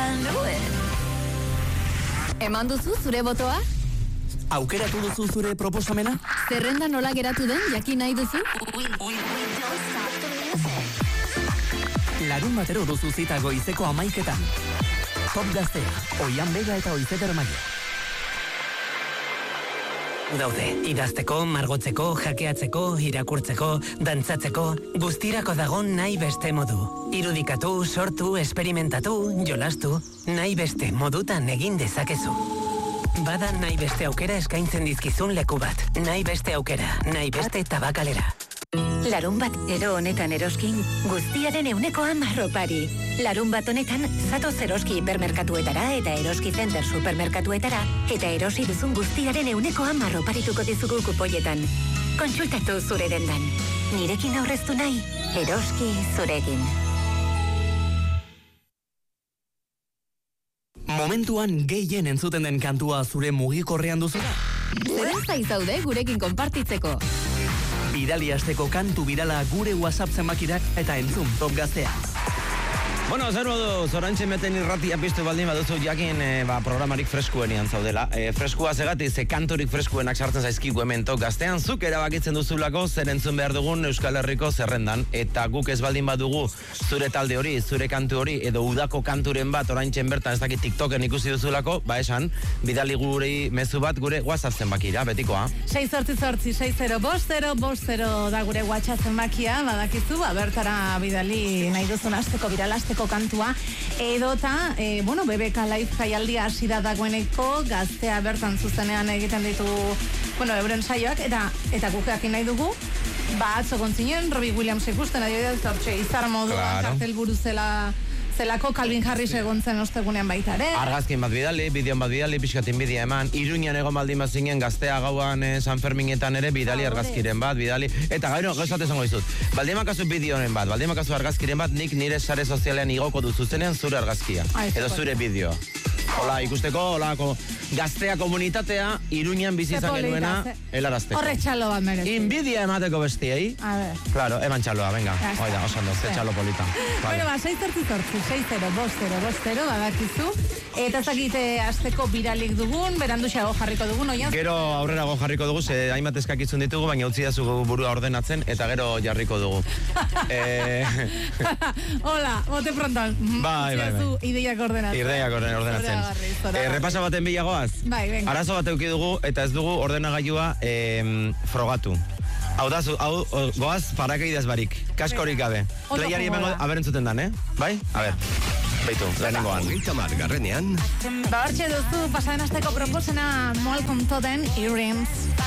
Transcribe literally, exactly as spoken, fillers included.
knew it. Eman duzu zure botoa? Aukeratu duzu zure proposamena? Zerrenda nola geratu den jakin nahi duzu? Larun batero duzu zita goizeko amaiketan. Top Gaztea, Oian Bega eta Oizeter Maia. Daude, idazteko, margotzeko, jakeatzeko, irakurtzeko, dantzatzeko, guztirako dago nahi beste modu. Irudikatu, sortu, esperimentatu, jolastu, nahi beste modutan egin dezakezu. Bada nahi beste aukera eskaintzen dizkizun leku bat. Nahi beste aukera, nahi beste tabakalera. Larun bat ero honetan eroskin, guztiaren euneko hamar opari. Larun bat honetan, zatoz eroski hipermerkatuetara eta eroski center supermerkatuetara, eta erosi duzun guztiaren euneko hamar oparituko dizugu kupoietan. Kontsultatu zure dendan. Nirekin aurreztu nahi, eroski zurekin. Momentuan gehien entzuten den kantua zure mugikorrean duzula? Zeren zaizaude gurekin konpartitzeko. Bidali asteko kantu birala gure WhatsApp zenbakirak eta entzun Top Gaztea. Bueno, zer modu, zorantxe meten irratia piztu baldin baduzu jakin e, ba, programarik freskuenian zaudela. E, freskua zegati, ze kanturik freskuenak sartzen zaizkigu hemen Top Gaztean, zuk erabakitzen duzulako zer entzun behar dugun Euskal Herriko zerrendan. Eta guk ez baldin badugu zure talde hori, zure kantu hori, edo udako kanturen bat oraintxen bertan ez dakit TikToken ikusi duzulako, ba esan, bidali gure mezu bat gure WhatsApp zenbakira, betikoa. sei zortzi zortzi, sei zero, bost zero, bost zero da gure WhatsApp zenbakia, badakizu, ba, bertara bidali nahi duzun asteko, biralasteko kantua, edota, e, bueno, B B K Live jaialdia hasi da dagoeneko, Gaztea bertan zuzenean egiten ditu, bueno, euren saioak, eta eta guk jakin nahi dugu, ba, atzo kontzinen, Robbie Williams ikusten, adibidez, hortxe, izar moduan, claro. Kartel buru zela, zelako Calvin Harris egon zen ostegunean baita ere. Argazkin bat bidali, bideon bat bidali, pixkatin bidea eman, Iruñan egon baldin bat zinen, Gaztea gauan eh, San Ferminetan ere, bidali argazkiren bat, bidali, eta gairo, gauzat esango dizut, baldin makazu bideonen bat, baldin makazu argazkiren bat, nik nire sare sozialean igoko du zuzenean zure argazkia, Ai, edo zure bideoa. Hola, ikusteko, hola, ko, Gaztea komunitatea, Iruñan bizi izan genuena, helarazteko. Horre txalo bat merezi. Inbidia emateko bestiei. A ver. Claro, eman txaloa, venga. Oida, osando, ze txalo polita. Bueno, ba, sei zortzi zortzi, sei zero, bost zero, bost zero, badakizu. Eta zakite asteko biralik dugun, beranduxago jarriko dugun, oian. Gero aurrerago jarriko dugu, ze hainbat eskakitzun ditugu, baina utzi dazu burua ordenatzen, eta gero jarriko dugu. eh... Hola, bote pronton. Bai, bai, bai. Ideiak ordenatzen. Ideiak ordenatzen. Eh, repasa baten bilagoaz. Bai, venga. Arazo bat euki dugu, eta ez dugu ordenagailua eh, frogatu. Hau da, hau, goaz, paracaidaz barik. Kaskorik gabe. Playari emango, aberentzuten dan, eh? Bai? A ber. Beitu, lehenengoan. Hogeita margarrenean. Ba, hortxe duzu, pasaden asteko proposena Malcolm Totten, Earrings.